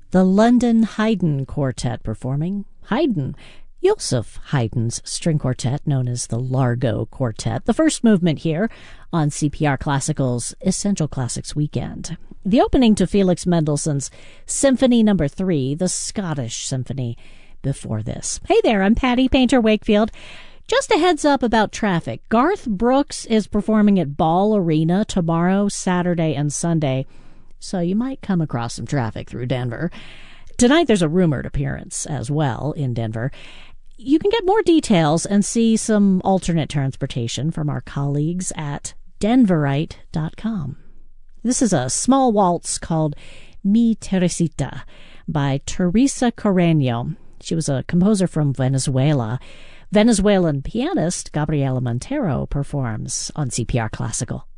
The London Haydn Quartet performing Haydn, Joseph Haydn's string quartet known as the Largo Quartet, the first movement here on CPR Classical's Essential Classics Weekend. The opening to Felix Mendelssohn's Symphony No. 3, the Scottish Symphony, before this. Hey there, I'm Patty Painter Wakefield. Just a heads up about traffic. Garth Brooks is performing at Ball Arena tomorrow, Saturday, and Sunday, so you might come across some traffic through Denver. Tonight there's a rumored appearance as well in Denver. You can get more details and see some alternate transportation from our colleagues at denverite.com. This is a small waltz called Mi Teresita by Teresa Carreño. She was a composer from Venezuela. Venezuelan pianist Gabriela Montero performs on CPR Classical.